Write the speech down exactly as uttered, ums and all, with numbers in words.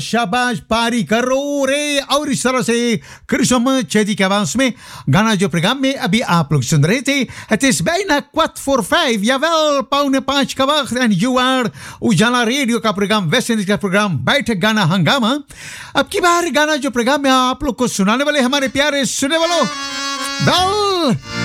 शाबाश पारी करो रे। और इस तरह से कृष्ण चेदी के आवाज में गाना जो प्रोग्राम में अभी आप लोग सुन रहे थे। Het is bijna kwart voor vijf, jawel, पौने पांच का वक्त। एंड यू आर उजाला रेडियो का प्रोग्राम, वेस्ट इंडीज का प्रोग्राम बैठक गाना हंगामा। अब की बार गाना जो प्रोग्राम में आप लोग को सुनाने वाले हमारे प्यारे सुने वालों, वेल